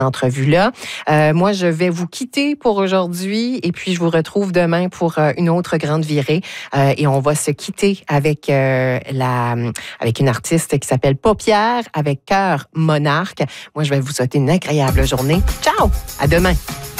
entrevue-là. Moi, je vais vous quitter pour aujourd'hui et puis je vous retrouve demain pour une autre grande virée. Et on va se quitter avec avec une artiste qui s'appelle Paupières avec Cœur Monarque. Moi, je vais vous souhaiter une agréable journée. Ciao! À demain!